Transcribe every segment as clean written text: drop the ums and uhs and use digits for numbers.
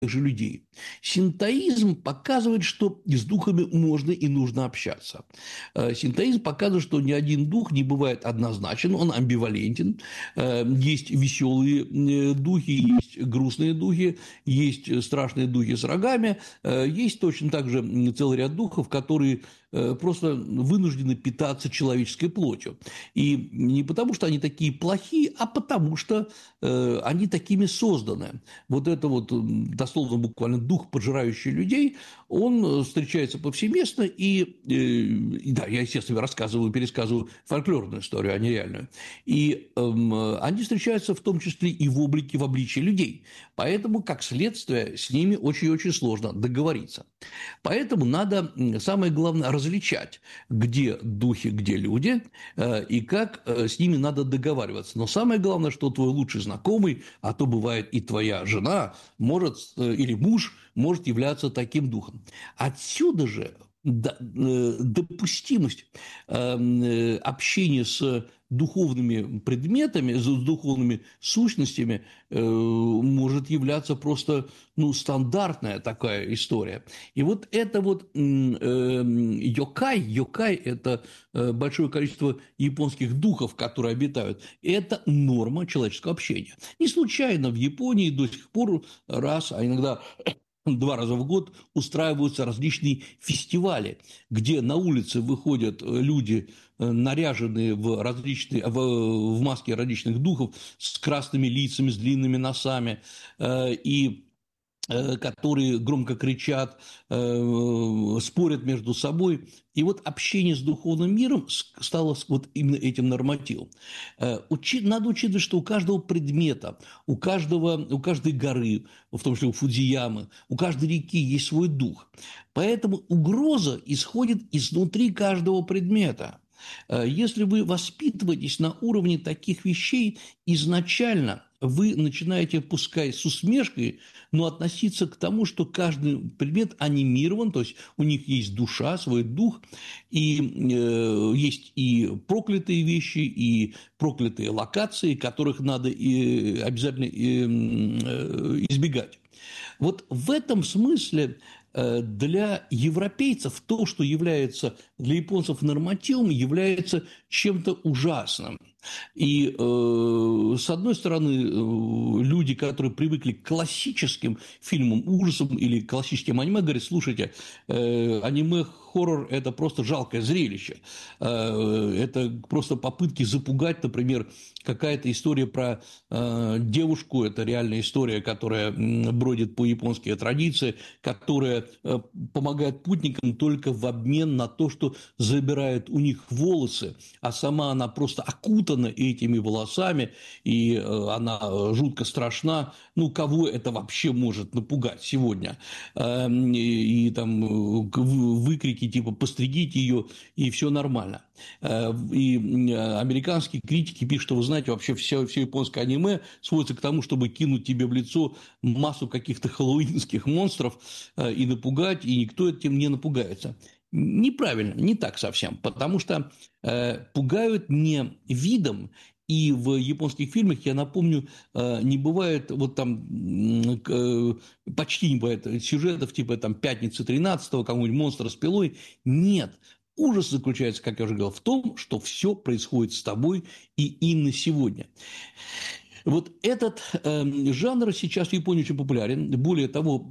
же людей. Синтоизм показывает, что с духами можно и нужно общаться. Синтоизм показывает, что ни один дух не бывает однозначен, он амбивалентен. Есть веселые духи, есть грустные духи, есть страшные духи с рогами, есть точно так же целый ряд духов, которые просто вынуждены питаться человеческой плотью. И не потому, что они такие плохие, а потому, что они такими созданы. Вот это вот, дословно, буквально дух, пожирающий людей, он встречается повсеместно, и да, я, естественно, рассказываю, пересказываю фольклорную историю, а не реальную. И они встречаются в том числе и в облике, в обличии людей. Поэтому, как следствие, с ними очень-очень сложно договориться. Поэтому надо, самое главное, различать, где духи, где люди, и как с ними надо договариваться. Но самое главное, что твой лучший знакомый, а то бывает и твоя жена, может, или муж может являться таким духом. Отсюда же допустимость общения с духовными предметами, с духовными сущностями может являться просто, ну, стандартная такая история. И вот это вот йокай – это большое количество японских духов, которые обитают, это норма человеческого общения. Не случайно в Японии до сих пор раз, а иногда два раза в год устраиваются различные фестивали, где на улице выходят люди, наряженные в различные, в маске различных духов, с красными лицами, с длинными носами, и которые громко кричат, спорят между собой. И вот общение с духовным миром стало вот именно этим нормативом. Надо учитывать, что у каждого предмета, у каждой горы, в том числе у Фудзиямы, у каждой реки есть свой дух. Поэтому угроза исходит изнутри каждого предмета. Если вы воспитываетесь на уровне таких вещей, изначально вы начинаете, пускай с усмешкой, но относиться к тому, что каждый предмет анимирован, то есть у них есть душа, свой дух, и есть и проклятые вещи, и проклятые локации, которых надо обязательно избегать. Вот в этом смысле для европейцев то, что является для японцев нормативом, является чем-то ужасным. И, с одной стороны, люди, которые привыкли к классическим фильмам ужасам или классическим аниме, говорят: слушайте, аниме-хоррор – это просто жалкое зрелище. Это просто попытки запугать, например, какая-то история про девушку, это реальная история, которая бродит по японской традиции, которая помогает путникам только в обмен на то, что забирает у них волосы, а сама она просто окутана этими волосами, и она жутко страшна. Ну, кого это вообще может напугать сегодня? И там выкрики типа «постригите ее», и все нормально. И американские критики пишут, что, вы знаете, вообще все японское аниме сводится к тому, чтобы кинуть тебе в лицо массу каких-то хэллоуинских монстров и напугать, и никто этим не напугается. Неправильно, не так совсем, потому что пугают не видом, и в японских фильмах, я напомню, не бывает, вот там почти не бывает сюжетов типа там «Пятницы 13-го», кому-нибудь «Монстра с пилой». Нет. Ужас заключается, как я уже говорил, в том, что все происходит с тобой и именно сегодня. Вот этот жанр сейчас в Японии очень популярен. Более того,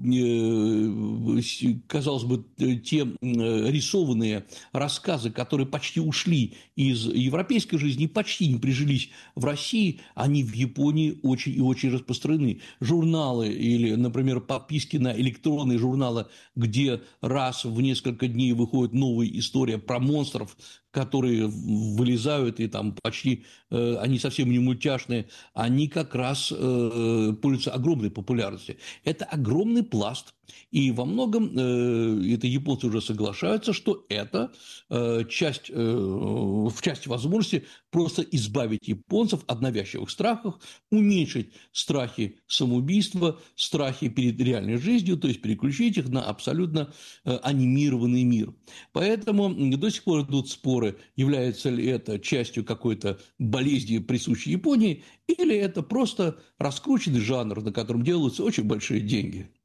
казалось бы, те рисованные рассказы, которые почти ушли из европейской жизни, почти не прижились в России, они в Японии очень и очень распространены. Журналы или, например, подписки на электронные журналы, где раз в несколько дней выходит новая история про монстров, которые вылезают, и там почти они совсем не мультяшные, они как раз пользуются огромной популярностью. Это огромный пласт, и во многом это японцы уже соглашаются, что это в части возможности просто избавить японцев от навязчивых страхов, уменьшить страхи самоубийства, страхи перед реальной жизнью, то есть переключить их на абсолютно анимированный мир. Поэтому до сих пор идут споры, является ли это частью какой-то болезни, присущей Японии, или это просто раскрученный жанр, на котором делаются очень большие деньги.